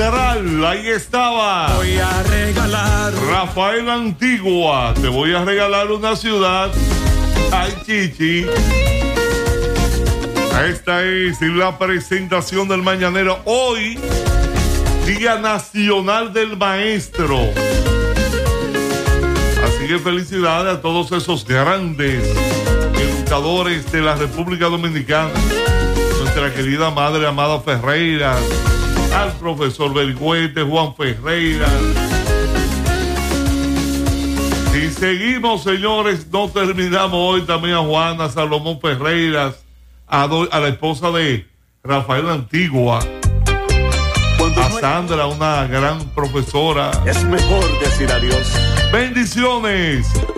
General, ahí estaba. Voy a regalar. Rafael Antigua, te voy a regalar una ciudad. Ay, chichi. Esta es la presentación del Mañanero. Hoy, Día Nacional del Maestro. Así que felicidades a todos esos grandes educadores de la República Dominicana. Nuestra querida madre Amada Ferreira, al profesor Berigüete, Juan Ferreira. Y seguimos, señores, no terminamos hoy también a Juana Salomón Ferreiras, a la esposa de Rafael Antigua, a Sandra, una gran profesora. Es mejor decir adiós. Bendiciones.